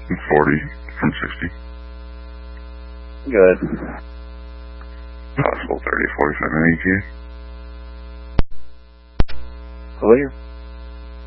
40 from 60. Good. Possible 30 to 45 in ETA. Clear.